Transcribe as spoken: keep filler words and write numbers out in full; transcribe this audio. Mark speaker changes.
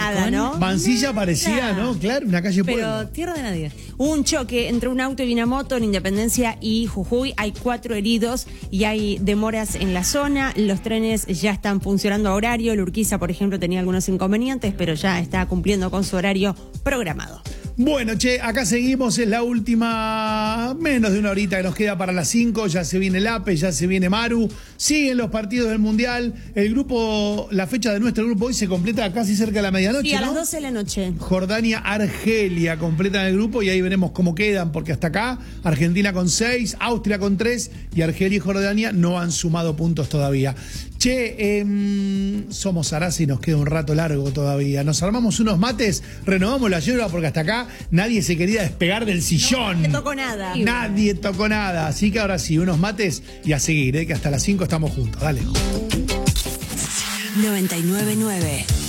Speaker 1: nada, ¿no?
Speaker 2: Mansilla parecía, ¿no? Claro, una calle
Speaker 1: Pero
Speaker 2: pueblo.
Speaker 1: tierra de nadie. Hubo un choque entre un auto y una moto en Independencia y Jujuy. Hay cuatro heridos y hay demoras en la zona. Los trenes ya están funcionando a horario. La Urquiza, por ejemplo, tenía algunos inconvenientes, pero ya está cumpliendo con su horario programado.
Speaker 2: Bueno, che, acá seguimos, es la última, menos de una horita que nos queda para las cinco, ya se viene el APE, ya se viene Maru, siguen los partidos del Mundial, el grupo, la fecha de nuestro grupo hoy se completa casi cerca de la medianoche,
Speaker 1: Sí, a
Speaker 2: ¿no?
Speaker 1: las doce de la noche.
Speaker 2: Jordania, Argelia completan el grupo y ahí veremos cómo quedan, porque hasta acá Argentina con seis, Austria con tres y Argelia y Jordania no han sumado puntos todavía. Che, eh, somos Sarasa y nos queda un rato largo todavía. Nos armamos unos mates, renovamos la yerba porque hasta acá nadie se quería despegar del sillón.
Speaker 1: No tocó nada.
Speaker 2: Nadie tocó nada. Así que ahora sí, unos mates y a seguir, ¿eh? Que hasta las cinco estamos juntos. Dale.
Speaker 3: noventa y nueve nueve